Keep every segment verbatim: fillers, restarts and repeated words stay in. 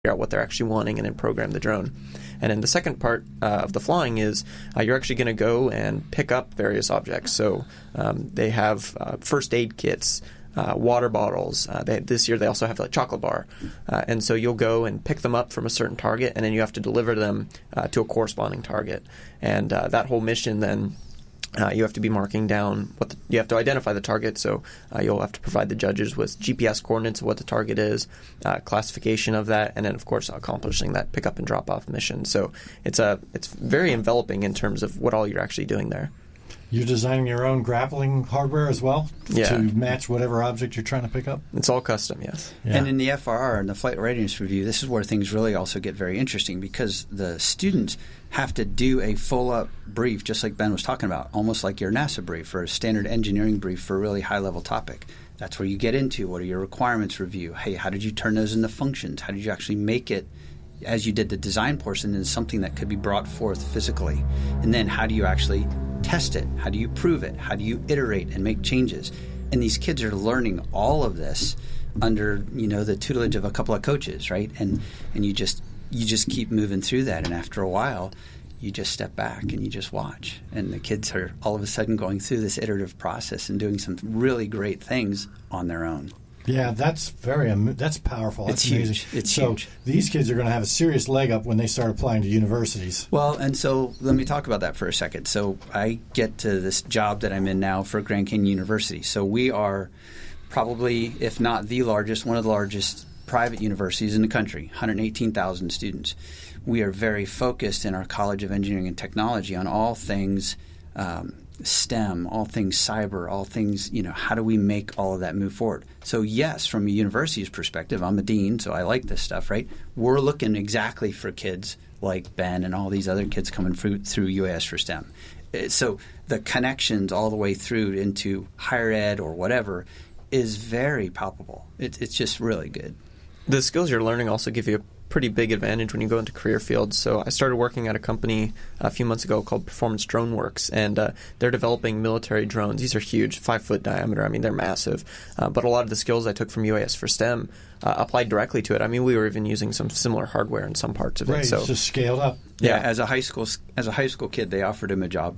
figure out what they're actually wanting and then program the drone. And then the second part uh, of the flying is uh, you're actually going to go and pick up various objects. So um, they have uh, first aid kits, uh, water bottles. Uh, they, this year they also have a chocolate bar. Uh, and so you'll go and pick them up from a certain target, and then you have to deliver them uh, to a corresponding target. And uh, that whole mission then... Uh, you have to be marking down what the, you have to identify the target, so uh, you'll have to provide the judges with G P S coordinates of what the target is, uh, classification of that, and then of course accomplishing that pick up and drop off mission. So it's a it's very enveloping in terms of what all you're actually doing there. You're designing your own grappling hardware as well yeah. to match whatever object you're trying to pick up? It's all custom, yes. Yeah. And in the F R R, in the Flight Readiness Review, this is where things really also get very interesting because the students have to do a full-up brief, just like Ben was talking about, almost like your NASA brief or a standard engineering brief for a really high-level topic. That's where you get into what are your requirements review. Hey, how did you turn those into functions? How did you actually make it, as you did the design portion, into something that could be brought forth physically? And then how do you actually test it? How do you prove it? How do you iterate and make changes? And these kids are learning all of this under, you know, the tutelage of a couple of coaches, right? And and you just you just keep moving through that, and after a while, you just step back and you just watch. And the kids are all of a sudden going through this iterative process and doing some really great things on their own. Yeah, that's very that's powerful. That's it's amazing. huge. It's so huge. These kids are going to have a serious leg up when they start applying to universities. Well, and so let me talk about that for a second. So I get to this job that I'm in now for Grand Canyon University. So we are probably, if not the largest, one of the largest private universities in the country, one hundred eighteen thousand students. We are very focused in our College of Engineering and Technology on all things um, STEM, all things cyber, all things, you know, how do we make all of that move forward? So yes, from a university's perspective, I'm a dean, so I like this stuff, right? We're looking exactly for kids like Ben and all these other kids coming through, through U A S for STEM. So the connections all the way through into higher ed or whatever is very palpable. It, it's just really good. The skills you're learning also give you a pretty big advantage when you go into career fields. So I started working at a company a few months ago called Performance Drone Works, and uh, they're developing military drones. These are huge, five foot diameter. I mean, they're massive. Uh, but a lot of the skills I took from U A S for STEM uh, applied directly to it. I mean, we were even using some similar hardware in some parts of right, it. So it's just scaled up. Yeah, yeah, as a high school as a high school kid, they offered him a job.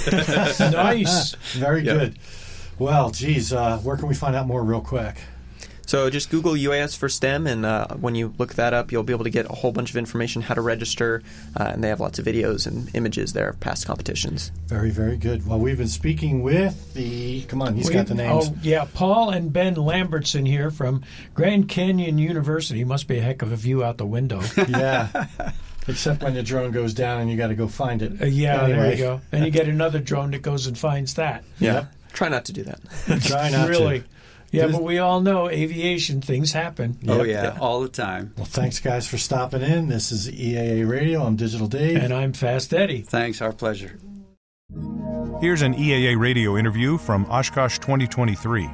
Nice, very yeah. good. Well, geez, uh, where can we find out more real quick? So just Google U A S for STEM, and uh, when you look that up, you'll be able to get a whole bunch of information, how to register, uh, and they have lots of videos and images there of past competitions. Very, very good. Well, we've been speaking with the, come on, he's we, got the names. Oh, yeah, Paul and Ben Lambertson here from Grand Canyon University. Must be a heck of a view out the window. Yeah, except when the drone goes down and you got to go find it. Uh, yeah, anyway. there you go. And you get another drone that goes and finds that. Yeah, Yep. Try not to do that. Try not really. to. Yeah, This- but we all know aviation, things happen. Oh, Yep. yeah, Yeah. all the time. Well, thanks, guys, for stopping in. This is E A A Radio. I'm Digital Dave. And I'm Fast Eddie. Thanks, our pleasure. Here's an E A A radio interview from Oshkosh twenty twenty-three.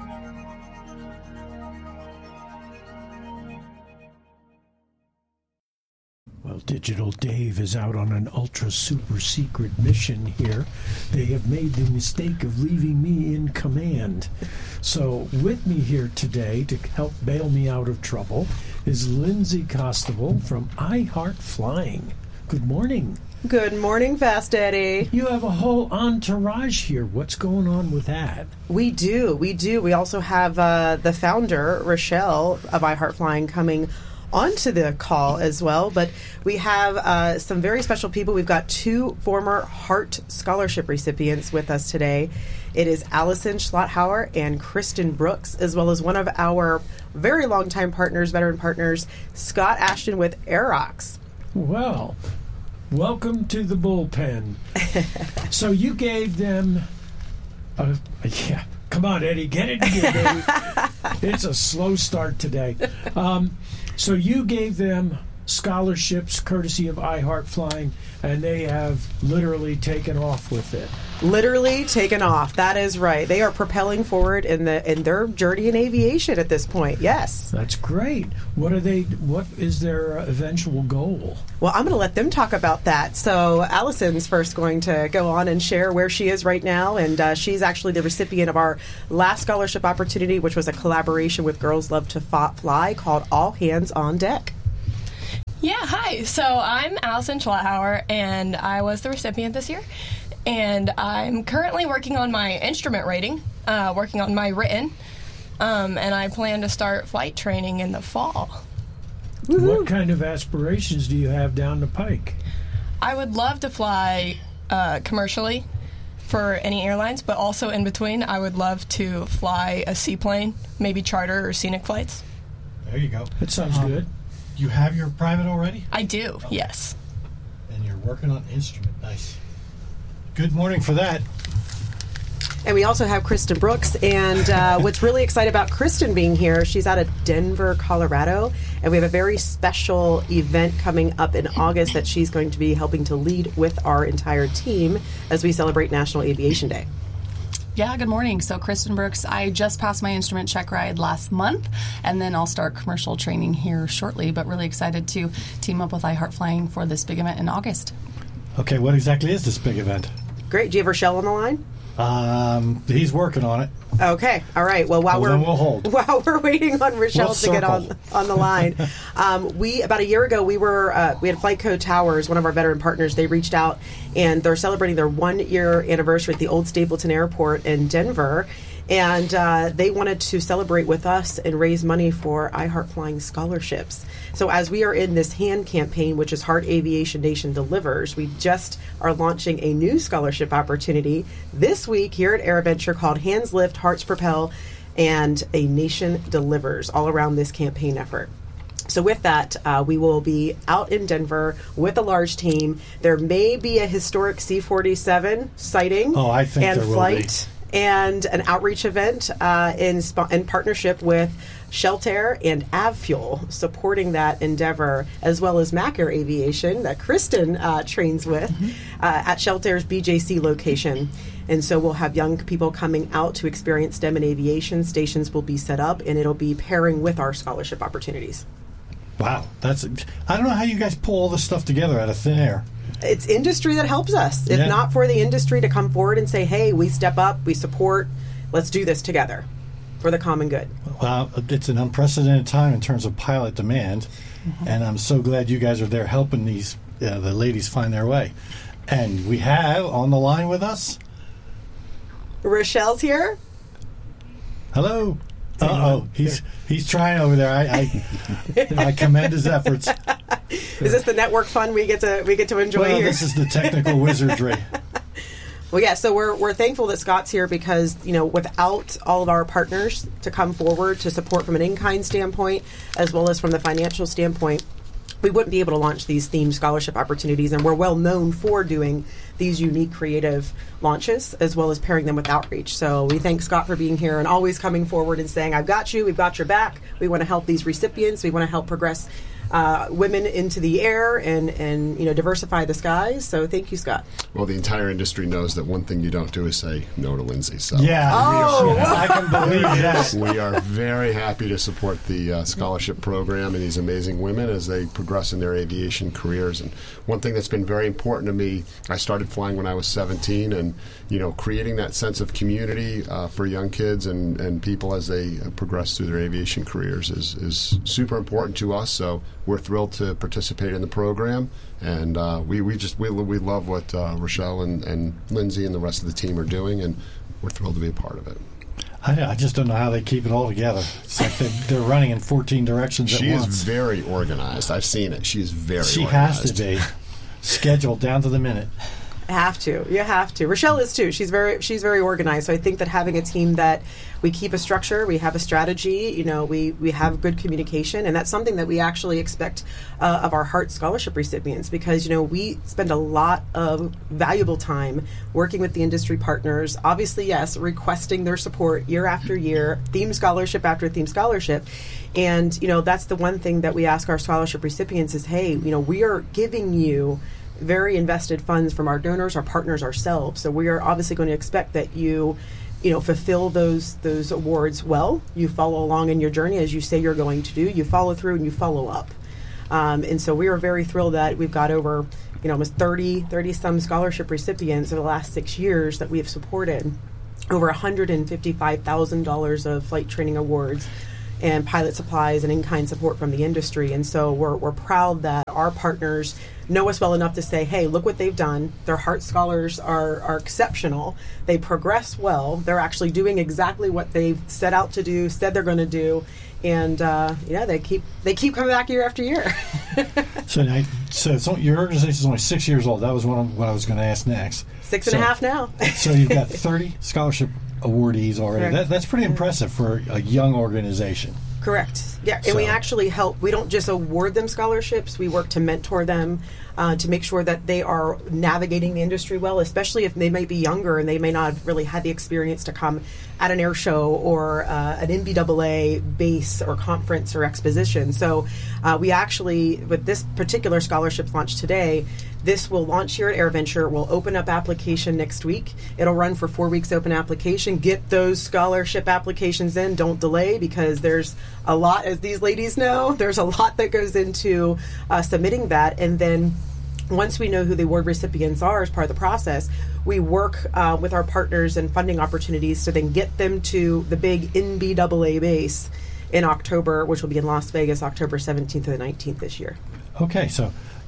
Well, Digital Dave is out on an ultra super secret mission here. They have made the mistake of leaving me in command. So with me here today to help bail me out of trouble is Lindsay Costable from iHeart Flying. Good morning. Good morning, Fast Eddie. You have a whole entourage here. What's going on with that? We do, we do. We also have uh, the founder, Rochelle, of iHeart Flying coming onto the call as well. But we have uh, some very special people. We've got two former Hart Scholarship recipients with us today. It is Allison Schlotthauer and Kristen Brooks, as well as one of our very long-time partners, veteran partners, Scott Ashton with Aerox. Well, welcome to the bullpen. So you gave them a, yeah, come on, Eddie, get it here, baby. It's a slow start today. Um, so you gave them scholarships courtesy of iHeart Flying, and they have literally taken off with it. Literally taken off. That is right. They are propelling forward in the in their journey in aviation at this point. Yes. That's great. What are they? What is their eventual goal? Well, I'm going to let them talk about that. So Allison's first going to go on and share where she is right now, and uh, she's actually the recipient of our last scholarship opportunity, which was a collaboration with Girls Love to Fly called All Hands on Deck. Yeah, hi. So I'm Allison Schlauer, and I was the recipient this year. And I'm currently working on my instrument rating, uh, working on my written, um, and I plan to start flight training in the fall. Woo-hoo. What kind of aspirations do you have down the pike? I would love to fly uh, commercially for any airlines, but also in between, I would love to fly a seaplane, maybe charter or scenic flights. There you go. That sounds um, good. You have your private already? I do, okay. Yes. And you're working on instrument. Nice. Good morning for that. And we also have Kristen Brooks. And uh, what's really exciting about Kristen being here, she's out of Denver, Colorado. And we have a very special event coming up in August that she's going to be helping to lead with our entire team as we celebrate National Aviation Day. Yeah, good morning. So Kristen Brooks, I just passed my instrument check ride last month, and then I'll start commercial training here shortly, but really excited to team up with iHeart Flying for this big event in August. Okay, what exactly is this big event? Great. Do you have Rochelle on the line? Um, he's working on it. Okay, all right. Well, while well, we're we'll hold. while we're waiting on Rochelle we'll to get on on the line, um, we about a year ago we were uh, we had Flight Code Towers, one of our veteran partners. They reached out and they're celebrating their one year anniversary at the Old Stapleton Airport in Denver. And uh, they wanted to celebrate with us and raise money for iHeart Flying scholarships. So as we are in this HAND campaign, which is Heart Aviation Nation Delivers, we just are launching a new scholarship opportunity this week here at AirVenture called Hands Lift, Hearts Propel, and A Nation Delivers, all around this campaign effort. So with that, uh, we will be out in Denver with a large team. There may be a historic C forty-seven sighting oh, I think and there will flight. Be. And an outreach event uh, in sp- in partnership with Sheltair and Avfuel, supporting that endeavor, as well as Mac Air Aviation that Kristen uh, trains with mm-hmm. uh, at Sheltair's B J C location. And so we'll have young people coming out to experience STEM and aviation. Stations will be set up, and it'll be pairing with our scholarship opportunities. Wow, that's I don't know how you guys pull all this stuff together out of thin air. It's industry that helps us. If yeah. not for the industry to come forward and say, hey, we step up, we support, let's do this together for the common good. Well, it's an unprecedented time in terms of pilot demand, mm-hmm. and I'm so glad you guys are there helping these uh, the ladies find their way. And we have on the line with us... Rochelle's here. Hello. Uh-oh, he's he's trying over there. I I, I commend his efforts. Is this the network fun we get to we get to enjoy well, here? This is the technical wizardry. Well, yeah, so we're we're thankful that Scott's here because, you know, without all of our partners to come forward to support from an in-kind standpoint as well as from the financial standpoint, we wouldn't be able to launch these themed scholarship opportunities, and we're well known for doing these unique creative launches as well as pairing them with outreach. So we thank Scott for being here and always coming forward and saying, I've got you, we've got your back, we want to help these recipients, we want to help progress uh, women into the air and, and you know diversify the skies. So thank you, Scott. Well, the entire industry knows that one thing you don't do is say no to Lindsay. So yeah, oh, we are, I can believe that. We are very happy to support the uh, scholarship program and these amazing women as they progress in their aviation careers. And one thing that's been very important to me, I started flying when I was seventeen, and you know, creating that sense of community uh, for young kids and, and people as they uh, progress through their aviation careers is, is super important to us. So we're thrilled to participate in the program, and uh, we, we just we, we love what uh, Rochelle and, and Lindsay and the rest of the team are doing, and we're thrilled to be a part of it. I, I just don't know how they keep it all together. It's like they, they're running in fourteen directions she at once. She is very organized. I've seen it. She is very she organized. She has to be. Scheduled down to the minute. Have to. You have to. Rochelle is too. She's very she's very organized. So I think that having a team that we keep a structure, we have a strategy, you know, we, we have good communication, and that's something that we actually expect uh, of our Heart Scholarship recipients because, you know, we spend a lot of valuable time working with the industry partners. Obviously, yes, requesting their support year after year, theme scholarship after theme scholarship. And, you know, that's the one thing that we ask our scholarship recipients is, hey, you know, we are giving you very invested funds from our donors, our partners, ourselves. So we are obviously going to expect that you, you know, fulfill those those awards well. You follow along in your journey as you say you're going to do. You follow through and you follow up. Um, and so we are very thrilled that we've got over, you know, almost thirty, thirty some scholarship recipients over the last six years that we have supported. Over one hundred fifty-five thousand dollars of flight training awards and pilot supplies and in-kind support from the industry. And so we're we're proud that our partners know us well enough to say, hey, look what they've done. Their Hart Scholars are, are exceptional. They progress well. They're actually doing exactly what they've set out to do, said they're going to do. And, uh, yeah, they keep they keep coming back year after year. so I, so it's only, your organization is only six years old. That was one of what I was going to ask next. Six and so, a half now. So you've got thirty scholarship awardees already. That, that's pretty impressive for a young organization. Correct. Yeah, and So- we actually help. We don't just award them scholarships. We work to mentor them uh, to make sure that they are navigating the industry well, especially if they may be younger and they may not have really had the experience to come at an air show or uh, an N B A A base or conference or exposition. So uh, we actually, with this particular scholarship launch today, this will launch here at AirVenture. We'll open up application next week. It'll run for four weeks open application. Get those scholarship applications in. Don't delay, because there's a lot, as these ladies know, there's a lot that goes into uh, submitting that. And then once we know who the award recipients are as part of the process, we work uh, with our partners and funding opportunities to then get them to the big N B A A base in October, which will be in Las Vegas, October seventeenth to the nineteenth this year. Okay, so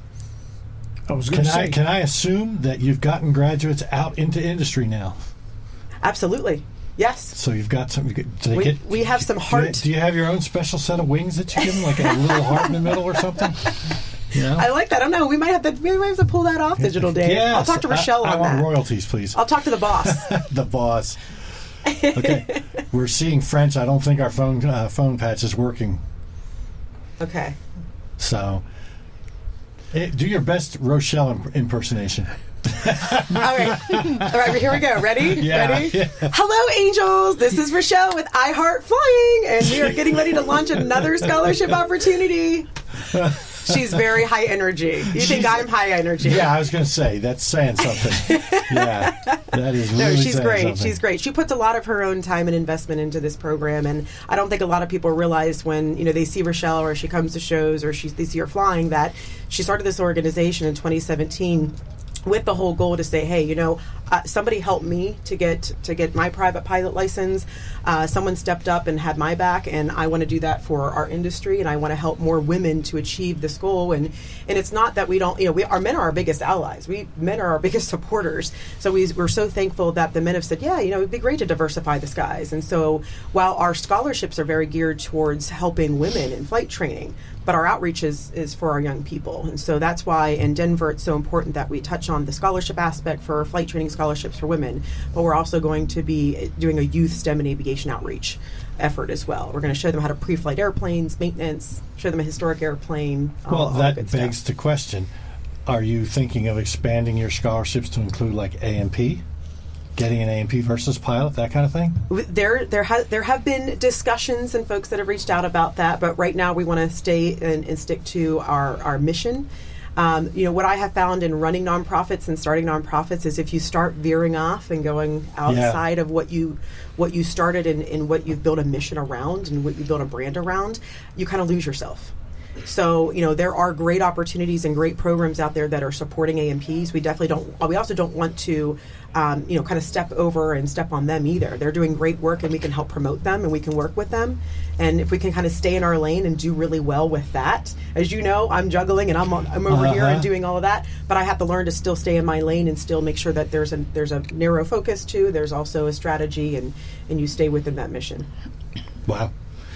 I was going can to I say, can I assume that you've gotten graduates out into industry now? Absolutely. Yes. So you've got some. Do they We, get, we have some do you- heart. Do you have your own special set of wings that you give them, like a little heart in the middle or something? You know? I like that. I don't know. We might have to. We might have to pull that off, Digital Dave. Yes, I'll talk to Rochelle I, I on want that. royalties, please. I'll talk to the boss. The boss. Okay, we're seeing French. I don't think our phone uh, phone patch is working. Okay. So, eh, do your best Rochelle imp- impersonation. All right. All right. Here we go. Ready? Yeah, Ready? yeah. Hello, angels. This is Rochelle with iHeart Flying, and we are getting ready to launch another scholarship opportunity. She's very high energy. You think I'm high energy? Yeah, I was going to say that's saying something. Yeah, that is No, really she's saying great. something. She's great. She puts a lot of her own time and investment into this program, and I don't think a lot of people realize when you know they see Rochelle or she comes to shows or she they see her flying that she started this organization in twenty seventeen. With the whole goal to say, hey, you know, uh, somebody helped me to get to get my private pilot license. Uh, someone stepped up and had my back, and I want to do that for our industry, and I want to help more women to achieve this goal. And and it's not that we don't, you know, we, our men are our biggest allies. We men are our biggest supporters. So we, we're so thankful that the men have said, yeah, you know, it'd be great to diversify the skies. And so while our scholarships are very geared towards helping women in flight training, but our outreach is, is for our young people. And so that's why in Denver it's so important that we touch on the scholarship aspect for flight training scholarships for women, but we're also going to be doing a youth STEM and aviation outreach effort as well. We're going to show them how to pre-flight airplanes, maintenance, show them a historic airplane. all- Well, all the that good begs stuff. the question: are you thinking of expanding your scholarships to include like A M P, getting an A M P versus pilot, that kind of thing? There, there, ha- there have been discussions and folks that have reached out about that, but right now we want to stay and, and stick to our, our mission. Um, you know, what I have found in running nonprofits and starting nonprofits is if you start veering off and going outside of what you what you started and, and what you've built a mission around and what you built a brand around, you kind of lose yourself. So, you know, there are great opportunities and great programs out there that are supporting A M Ps. We definitely don't, we also don't want to, um, you know, kind of step over and step on them either. They're doing great work and we can help promote them and we can work with them. And if we can kind of stay in our lane and do really well with that, as you know, I'm juggling and I'm, on, I'm over Uh-huh. here and doing all of that, but I have to learn to still stay in my lane and still make sure that there's a, there's a narrow focus too. There's also a strategy and, and you stay within that mission. Wow.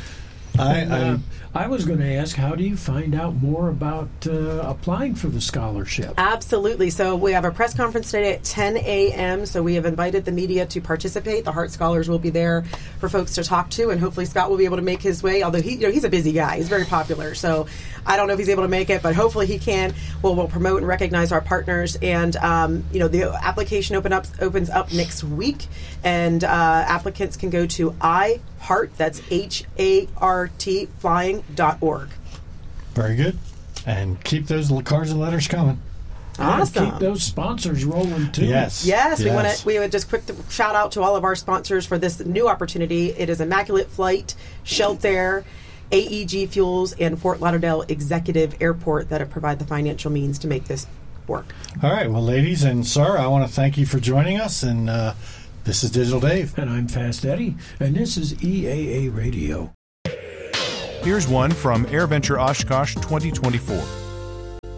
I, And, uh, I was going to ask, how do you find out more about uh, applying for the scholarship? Absolutely. So we have a press conference today at ten a.m. So we have invited the media to participate. The Hart Scholars will be there for folks to talk to, and hopefully Scott will be able to make his way. Although he, you know, he's a busy guy, he's very popular. So I don't know if he's able to make it, but hopefully he can. We'll, we'll promote and recognize our partners, and um, you know, the application open up opens up next week, and uh, applicants can go to iHart. That's H A R T flying dot org. very good. And keep those little cards and letters coming. Awesome. And keep those sponsors rolling, too. Yes. Yes, we Yes. want to. We would just quick to shout out to all of our sponsors for this new opportunity. It is Immaculate Flight, Shelter, A E G Fuels, and Fort Lauderdale Executive Airport that have provided the financial means to make this work. All right. Well, ladies and sir, I want to thank you for joining us. And uh, this is Digital Dave. And I'm Fast Eddie, and this is E A A Radio. Here's one from AirVenture Oshkosh twenty twenty-four.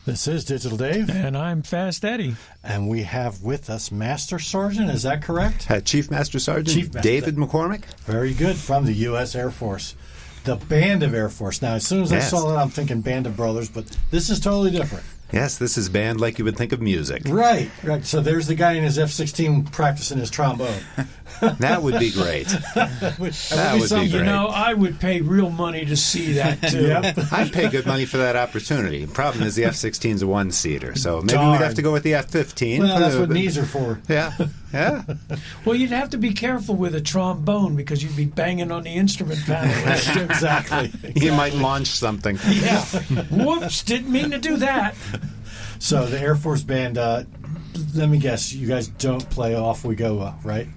This is Digital Dave. And I'm Fast Eddie. And we have with us Master Sergeant, is that correct? Uh, Chief Master Sergeant Chief Master. David McCormick. Very good, from the U S Air Force. The Band of Air Force. Now, as soon as Yes. I saw that, I'm thinking Band of Brothers, but this is totally different. Yes, this is band like you would think of music. Right, right. So there's the guy in his F sixteen practicing his trombone. That would be great. that would, That would be something. You great. know, I would pay real money to see that, too. Yep. I'd pay good money for that opportunity. The problem is the F sixteen is a one-seater, so maybe Darn. we'd have to go with the F fifteen. Well, that's Uh, what knees are for. Yeah, yeah. Well, you'd have to be careful with a trombone because you'd be banging on the instrument panel. Exactly. You might launch something. Yeah. Whoops, didn't mean to do that. So the Air Force Band, uh, let me guess, you guys don't play Off We Go, uh, right?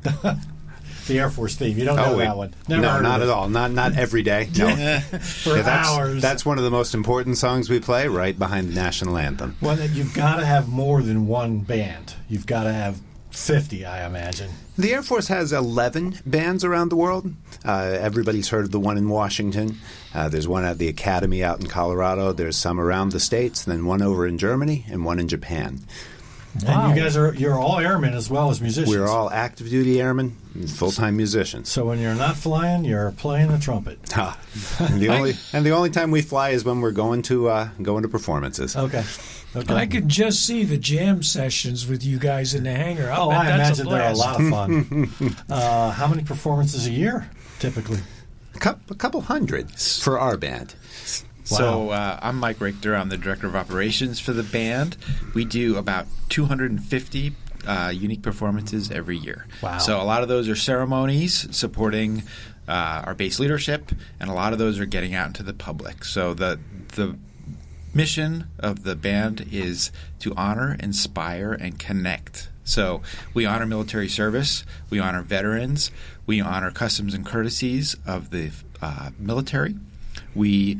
The Air Force theme. You don't know Oh, we- that one. Never no, heard not of at it. all. Not not every day. No. For Yeah, that's, hours. that's one of the most important songs we play, right behind the national anthem. Well, you've got to have more than one band. You've got to have fifty, I imagine. The Air Force has eleven bands around the world. Uh, everybody's heard of the one in Washington. Uh, there's one at the Academy out in Colorado. There's some around the States, then one over in Germany, and one in Japan. And you guys are you're all airmen as well as musicians. We're all active duty airmen and full-time musicians. So when you're not flying, you're playing the trumpet. Ah, and the only and the only time we fly is when we're going to uh, going to performances. Okay. Okay. I could just see the jam sessions with you guys in the hangar. I'll oh, bet I that's imagine a they're a blast. lot of fun. uh, how many performances a year, typically? A couple, a couple hundred for our band. So uh, I'm Mike Richter. I'm the Director of Operations for the band. We do about two hundred fifty uh, unique performances every year. Wow. So a lot of those are ceremonies supporting uh, our base leadership, and a lot of those are getting out into the public. So the the mission of the band is to honor, inspire, and connect. So we honor military service, we honor veterans, we honor customs and courtesies of the uh, military. We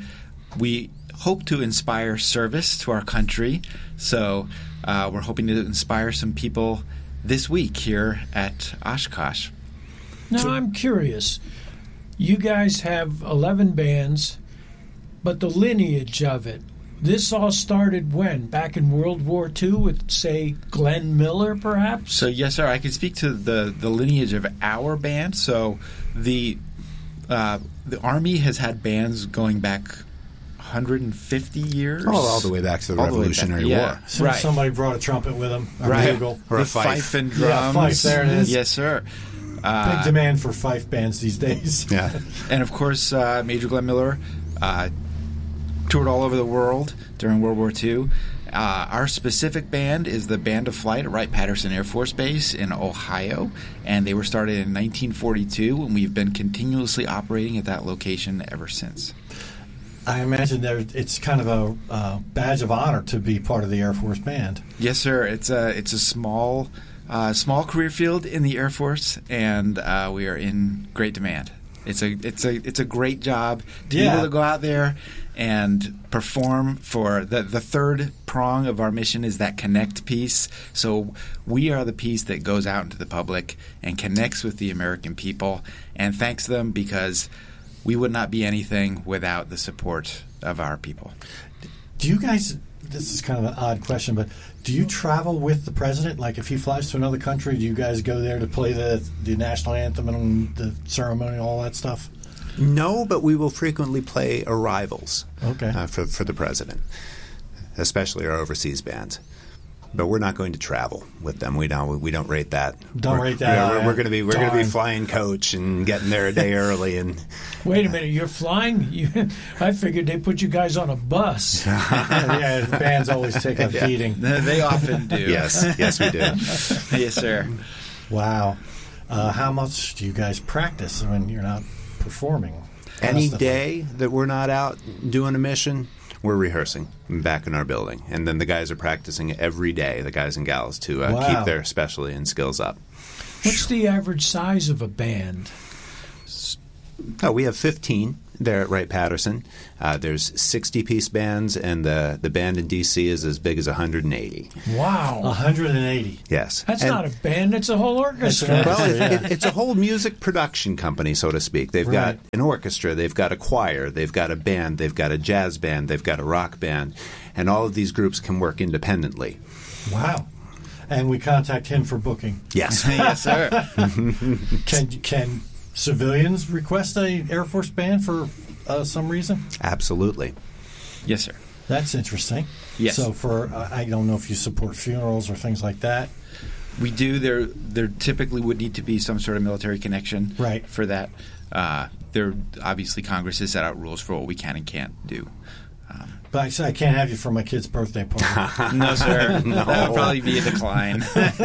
we hope to inspire service to our country. So uh, we're hoping to inspire some people this week here at Oshkosh. Now, I'm curious. You guys have eleven bands, but the lineage of it, this all started when? Back in World War Two with, say, Glenn Miller, perhaps? So yes, sir. I can speak to the, the lineage of our band. So the uh, the Army has had bands going back one hundred fifty years. Oh, all the way back to the All the way back, Revolutionary yeah. War. So Right. somebody brought a trumpet with them. A Right. bugle. Or the a fife. and Yeah, drums. fife, there it is. Yes, sir. Big Uh, demand for fife bands these days. Yeah. and of course, uh, Major Glenn Miller uh, toured all over the world during World War Two. Uh, our specific band is the Band of Flight at Wright-Patterson Air Force Base in Ohio, and they were started in nineteen forty-two, and we've been continuously operating at that location ever since. I imagine there it's kind of a uh, badge of honor to be part of the Air Force Band. Yes, sir. It's a it's a small uh, small career field in the Air Force, and uh, we are in great demand. It's a it's a it's a great job to be Yeah. able to go out there and perform for the the third prong of our mission is that connect piece. So we are the piece that goes out into the public and connects with the American people and thanks them because we would not be anything without the support of our people. Do you guys? This is kind of an odd question, but do you travel with the president? Like, if he flies to another country, do you guys go there to play the the national anthem and the ceremony, and all that stuff? No, but we will frequently play arrivals Okay. uh, for, for the president, especially our overseas bands. But we're not going to travel with them. We don't. We don't rate that. Don't We're- rate that, yeah, uh, we're, we're going to be. We're going to be darn. flying coach and getting there a day early. And Wait a minute, you're flying? You, I figured they put you guys on a bus. Yeah, the bands always take a beating. They often do. yes, yes, we do. Yes, sir. Wow. Uh, how much do you guys practice when you're not performing? Any Constantly? day that we're not out doing a mission, we're rehearsing back in our building, and then the guys are practicing every day. The guys and gals to uh, Wow. keep their specialty and skills up. What's the average size of a band? Oh, we have fifteen there at Wright-Patterson. Uh, there's sixty-piece bands, and the, the band in D C is as big as one hundred eighty. Wow. one hundred eighty. Yes. That's And- not a band, it's a whole orchestra. Well, it, it, it's a whole music production company, so to speak. They've got Right. an orchestra, they've got a choir, they've got a band, they've got a jazz band, they've got a rock band, and all of these groups can work independently. Wow. And we contact him for booking. Yes. Yes, sir. Can can civilians request a Air Force band for uh, some reason? Absolutely. Yes, sir. That's interesting. Yes. So for uh, I don't know if you support funerals or things like that. We do. There, there typically would need to be some sort of military connection, Right. for that. Uh, there, obviously, Congress has set out rules for what we can and can't do. Um, But I say I can't have you for my kid's birthday party. no, sir. No. That would probably be a decline.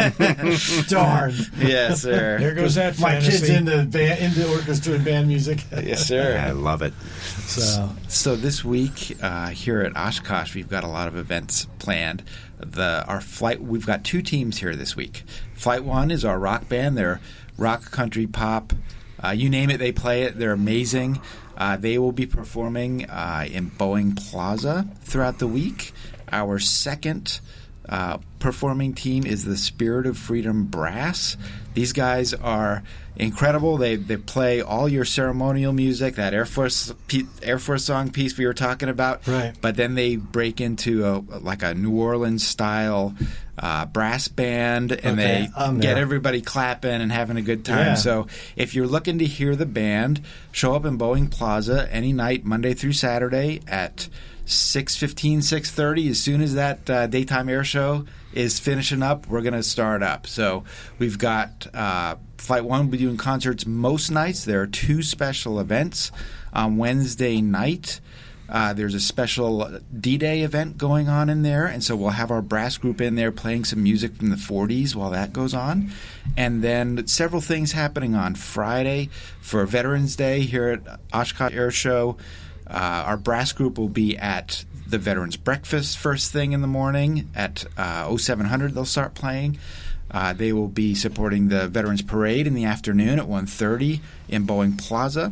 Darn. Yes, sir. There goes that My fantasy. kid's into band, into orchestra and band music. Yes, sir. I love it. So So this week uh, here at Oshkosh, we've got a lot of events planned. The our flight we've got two teams here this week. Flight One is our rock band. They're rock, country, pop, uh, you name it, they play it. They're amazing. Uh, they will be performing uh, in Boeing Plaza throughout the week. Our second uh, performing team is the Spirit of Freedom Brass. These guys are incredible. They they play all your ceremonial music, that Air Force pe- Air Force song piece we were talking about. Right. But then they break into a like a New Orleans style uh, brass band, and Okay, I'm they get there. everybody clapping and having a good time. Yeah. So if you're looking to hear the band, show up in Boeing Plaza any night, Monday through Saturday at six fifteen, six thirty. As soon as that uh, daytime air show is finishing up, we're going to start up. So we've got uh, Flight One will be doing concerts most nights. There are two special events. On Wednesday night, uh, there's a special D-Day event going on in there, and so we'll have our brass group in there playing some music from the forties while that goes on. And then several things happening on Friday for Veterans Day here at Oshkosh Air Show. Uh, our brass group will be at the Veterans Breakfast first thing in the morning at uh, oh seven hundred. They'll start playing. Uh, they will be supporting the Veterans Parade in the afternoon at one thirty in Boeing Plaza.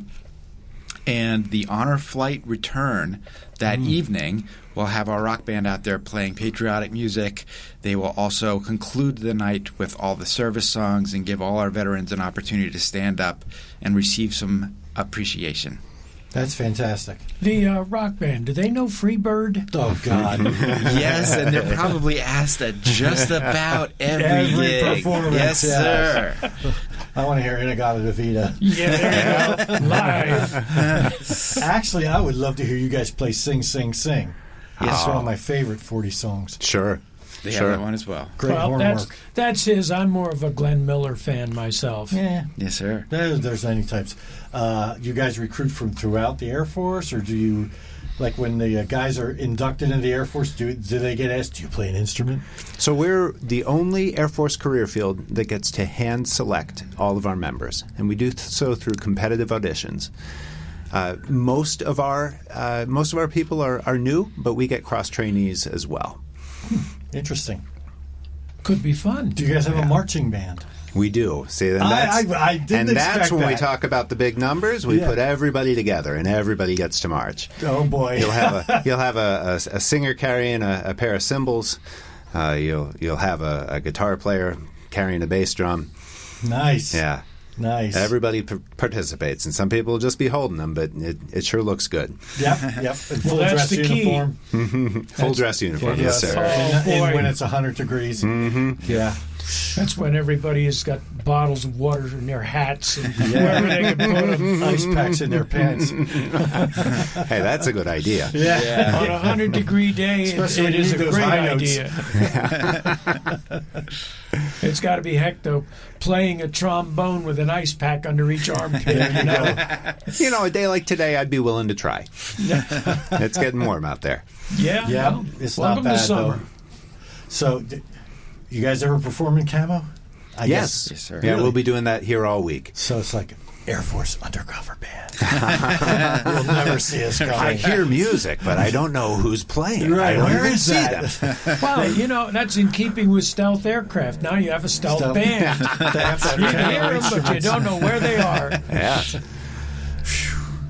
And the Honor Flight return that Mm. evening, we'll have our rock band out there playing patriotic music. They will also conclude the night with all the service songs and give all our veterans an opportunity to stand up and receive some appreciation. that's fantastic. The uh, rock band, do they know Freebird? Oh God. Yes, and they're probably asked at just about every, Every gig. performance, Yes, yeah. sir. I want to hear Inagata Davida. Yeah, there you go. Live. Actually, I would love to hear you guys play Sing, Sing, Sing. It's Oh. one of my favorite forty songs. Sure. They sure. have that one as well. Great Well, horn that's, work. that's his. I'm more of a Glenn Miller fan myself. Yeah. Yes, sir. There's, there's any types. Uh, you guys recruit from throughout the Air Force, or do you, like when the uh, guys are inducted into the Air Force, do, do they get asked, do you play an instrument? So we're the only Air Force career field that gets to hand select all of our members, and we do th- so through competitive auditions. Uh, most of our uh, most of our people are, are new, but we get cross trainees as well. Interesting. Could be fun. Do you guys have a marching band? We do. See, and I- that's, I- I didn't and that's expect when we that. talk about the big numbers. We Yeah. put everybody together, and everybody gets to march. Oh boy. You'll have a you'll have a, a, a singer carrying a, a pair of cymbals. Uh, you'll you'll have a, a guitar player carrying a bass drum. Nice. Yeah. Nice. Everybody p- participates, and some people will just be holding them, but it, it sure looks good. Yep, yep. In Well, full that's dress the key. uniform. Full dress uniform, Yes. yes, sir. Oh, and, and boy. when it's one hundred degrees. Mm-hmm. Yeah. That's when everybody has got bottles of water in their hats and wherever they can put them. Ice packs in their pants. Hey, that's a good idea. Yeah. On a hundred degree day, it, Especially when it you is need a those great high notes. idea. It's got to be heck though, playing a trombone with an ice pack under each armpit. You know, You know, a day like today, I'd be willing to try. It's getting warm out there. yeah, Yeah, well, it's welcome not bad to summer. though. So, d- you guys ever perform in camo? I Yes. guess. Yes, sir. Yeah, Really? we'll be doing that here all week. So it's like Air Force undercover band. You'll never see us coming. I hear music, but I don't know who's playing. Right, I don't where even is see that? them. Well, you know, that's in keeping with stealth aircraft. Now you have a stealth, Stealth. band. They have to have You camo hear them, but you instruments. don't know where they are. Yeah.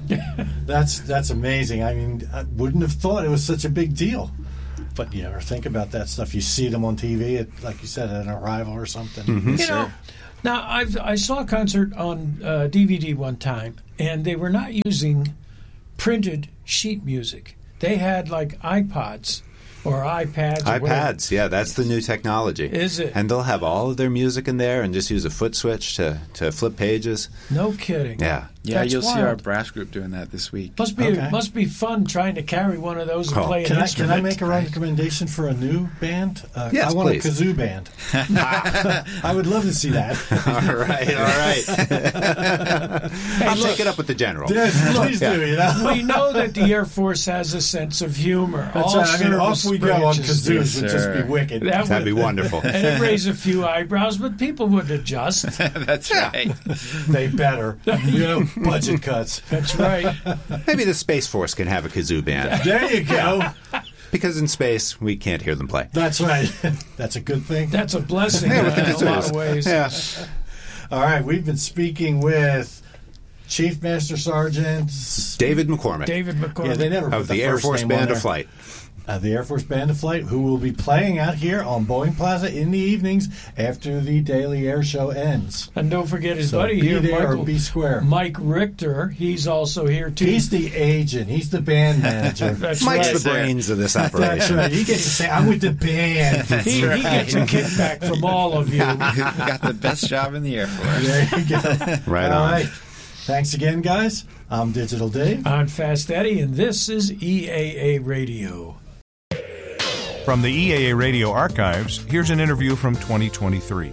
That's that's amazing. I mean, I wouldn't have thought it was such a big deal. But you ever think about that stuff? You see them on T V, at, like you said, at an arrival or something. Mm-hmm. You know, now I've, I saw a concert on uh, D V D one time, and they were not using printed sheet music. They had like iPods or iPads. Or iPads, whatever. yeah, that's the new technology. Is it? And they'll have all of their music in there and just use a foot switch to, to flip pages. No kidding. Yeah. Yeah, That's you'll see wild. our brass group doing that this week. Must be Okay. must be fun trying to carry one of those and Oh. play an Can I, can instrument. I make a recommendation for a new band? Uh, Yes, I want please. a kazoo band. I would love to see that. All right, all right. I'll take it up with the general. Yes, please Yeah. do, you know? We know that the Air Force has a sense of humor. That's All right. I mean, off service we go on branches kazoos do. would just sir. be wicked. That That'd would be wonderful. And it raise a few eyebrows, but people would adjust. That's right. They better. You know, budget cuts. That's right. Maybe the Space Force can have a kazoo band. There you go. Because in space, we can't hear them play. That's right. That's a good thing. That's a blessing Yeah, uh, with the in a lot kazoos. of ways. Yeah. All right, we've been speaking with Chief Master Sergeant David McCormick David McCormick. Yeah, they never put of the, the Air first Force name Band on of there. Flight. Uh, the Air Force Band of Flight, who will be playing out here on Boeing Plaza in the evenings after the Daily Air Show ends. And don't forget his So buddy be here, there Michael, or be square. Mike Richter. He's also here too. He's the agent. He's the band manager. That's Mike's right. the brains of this That's operation. right. He gets to say, "I'm with the band." He, he gets a kickback from all of you. Got the best job in the Air Force. There you go. Right All on. right. Thanks again, guys. I'm Digital Dave. I'm Fast Eddie, and this is E A A Radio. From the E A A Radio archives, here's an interview from twenty twenty-three.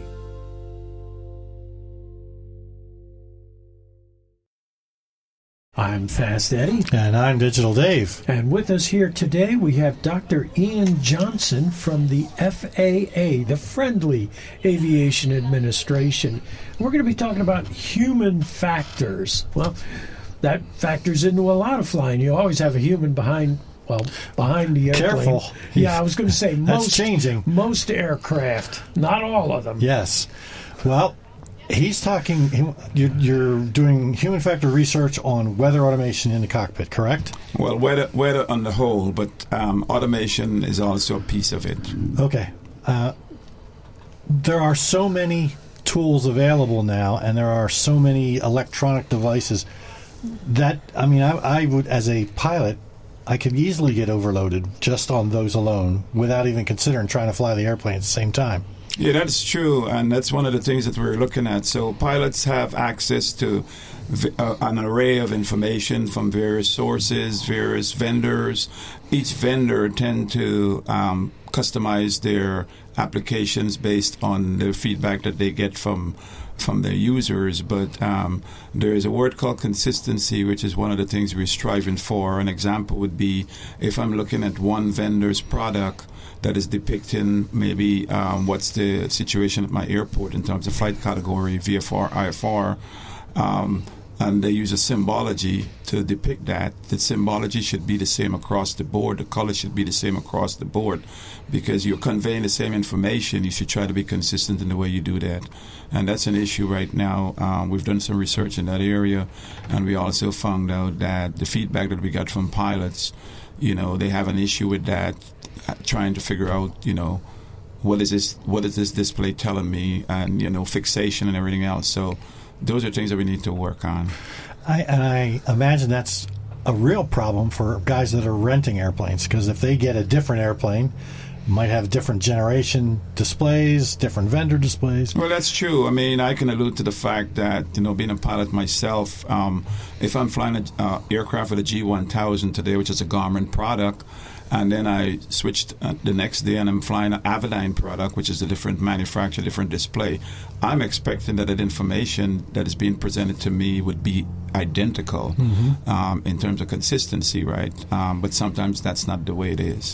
I'm Fast Eddie. And I'm Digital Dave. And with us here today, we have Doctor Ian Johnson from the F A A, the Friendly Aviation Administration. We're going to be talking about human factors. Well, that factors into a lot of flying. You always have a human behind, well, behind the airplane. Careful. Yeah, I was going to say That's most changing. most aircraft, not all of them. Yes. Well, he's talking, he- you're, you're doing human factor research on weather automation in the cockpit, correct? Well, weather, weather on the whole, but um, automation is also a piece of it. Okay. Uh, there are so many tools available now, and there are so many electronic devices that, I mean, I, I would, as a pilot, I could easily get overloaded just on those alone without even considering trying to fly the airplane at the same time. Yeah, that's true, and that's one of the things that we're looking at. So pilots have access to v- uh, an array of information from various sources, various vendors. Each vendor tend to um, customize their applications based on the feedback that they get from from their users, but um, there is a word called consistency, which is one of the things we're striving for. An example would be if I'm looking at one vendor's product that is depicting maybe um, what's the situation at my airport in terms of flight category, V F R, I F R, um, and they use a symbology to depict that. The symbology should be the same across the board. The color should be the same across the board because you're conveying the same information. You should try to be consistent in the way you do that. And that's an issue right now. Um, we've done some research in that area, and we also found out that the feedback that we got from pilots, you know, they have an issue with that, uh, trying to figure out, you know, what is this, what is this display telling me, and, you know, fixation and everything else. So those are things that we need to work on. I, and I imagine that's a real problem for guys that are renting airplanes, because if they get a different airplane, might have different generation displays, different vendor displays. Well, that's true. I mean, I can allude to the fact that, you know, being a pilot myself, um, if I'm flying an uh, aircraft with a G one thousand today, which is a Garmin product, and then I switched uh, the next day and I'm flying an Avidyne product, which is a different manufacturer, different display, I'm expecting that that information that is being presented to me would be identical Mm-hmm. um, in terms of consistency, right? Um, but sometimes that's not the way it is.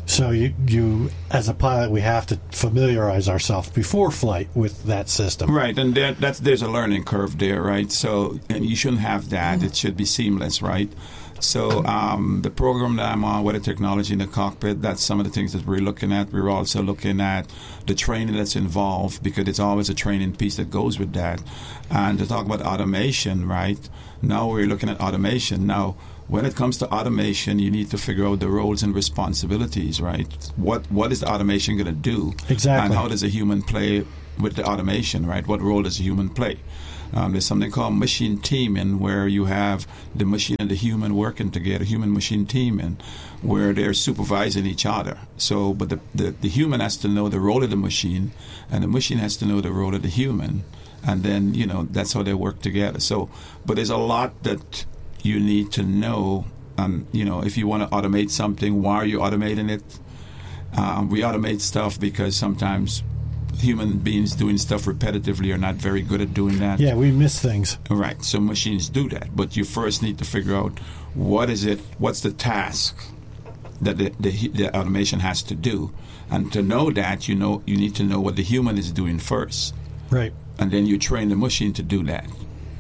So you, you, as a pilot, we have to familiarize ourselves before flight with that system. Right, and there, that's, there's a learning curve there, right? So, and you shouldn't have that. It should be seamless, right? So um, the program that I'm on, Weather Technology in the Cockpit, that's some of the things that we're looking at. We're also looking at the training that's involved, because it's always a training piece that goes with that. And to talk about automation, right, now we're looking at automation. Now, when it comes to automation, you need to figure out the roles and responsibilities, right? What What is the automation going to do? Exactly. And how does a human play with the automation, right? What role does a human play? Um, there's something called machine teaming, where you have the machine and the human working together, human-machine teaming, where they're supervising each other. So, but the, the, the human has to know the role of the machine, and the machine has to know the role of the human. And then, you know, that's how they work together. So, but there's a lot that you need to know. Um, you know, if you want to automate something, why are you automating it? Um, we automate stuff because sometimes human beings doing stuff repetitively are not very good at doing that. Yeah, we miss things. Right. So machines do that, but you first need to figure out what is it, what's the task that the, the, the automation has to do, and to know that, you know, you need to know what the human is doing first. Right. And then you train the machine to do that.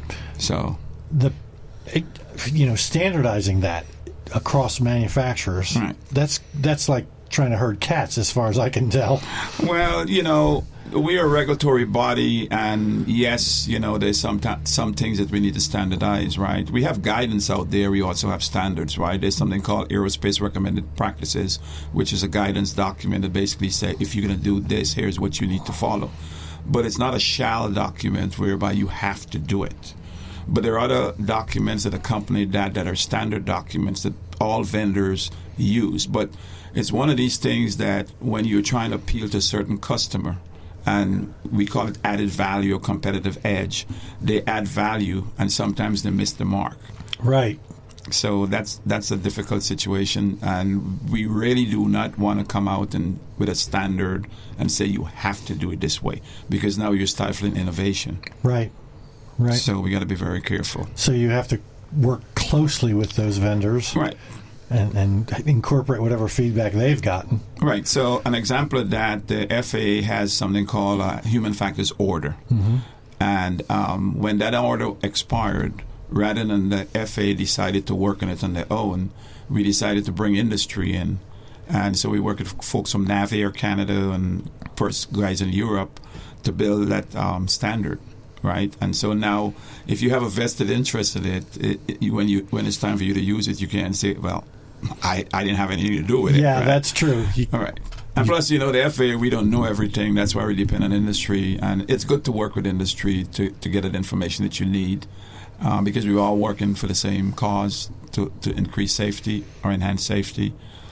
So the, it, you know, standardizing that across manufacturers. Right. That's that's like trying to herd cats, as far as I can tell. Well, you know, we are a regulatory body, and yes, you know, there's some t- some things that we need to standardize, right? We have guidance out there. We also have standards, right? There's something called Aerospace Recommended Practices, which is a guidance document that basically says, if you're going to do this, here's what you need to follow. But it's not a shall document whereby you have to do it. But there are other documents that accompany that that are standard documents that all vendors use. But it's one of these things that when you're trying to appeal to a certain customer, and we call it added value or competitive edge, they add value and sometimes they miss the mark. Right. So that's that's a difficult situation, and we really do not want to come out and with a standard and say you have to do it this way, because now you're stifling innovation. Right. Right. So we got to be very careful. So you have to work closely with those vendors. Right. And, and incorporate whatever feedback they've gotten. Right. So an example of that, the F A A has something called a human factors order. Mm-hmm. And um, when that order expired, rather than the F A A decided to work on it on their own, we decided to bring industry in. And so we worked with folks from Naviair Canada and first guys in Europe to build that um, standard. Right, and so now, if you have a vested interest in it, it, it, when you when it's time for you to use it, you can't say, "Well, I, I didn't have anything to do with it." Yeah, right? that's true. You, All right, and plus, you know, the F A A, we don't know everything. That's why we depend on industry, and it's good to work with industry to, to get that information that you need, um, because we're all working for the same cause to to increase safety or enhance safety.